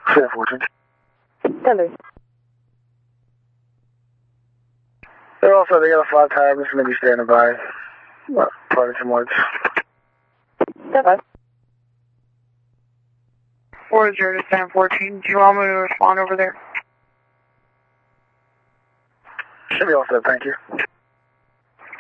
Stand 14. Tender. They're also, they got a flat tire. I'm just going to be standing by. Probably some words. Stand by. 40 to stand 14. Do you want me to respond over there? Should be all set, thank you.